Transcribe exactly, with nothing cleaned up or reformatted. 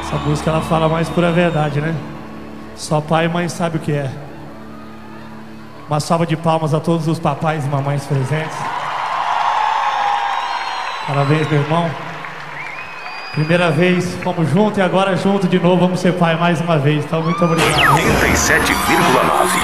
Essa música ela fala mais pura verdade, né? Só pai e mãe sabe o que é. Uma salva de palmas a todos os papais e mamães presentes. Parabéns, meu irmão. Primeira vez, fomos juntos e agora junto de novo, vamos ser pai mais uma vez. Então, muito obrigado. oitenta e sete vírgula nove